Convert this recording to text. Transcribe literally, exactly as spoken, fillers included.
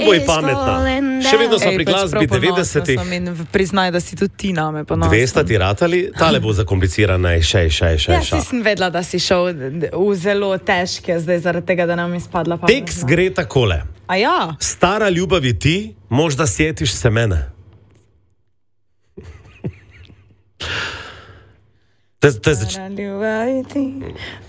boj pametna. Še vedno smo pri glasbi devetdesetih. Priznaj, da si tudi ti name ponosna. dvesto ti ratali, tale bo zakomplicirana, še, še, še. Ja, si sem vedela, da si šel v zelo težke, zdaj zaradi tega, da nam izpadla pametna. Tekst gre takole. A ja? Stara ljubavi ti, možda sjetiš se mene. To je, to je zač...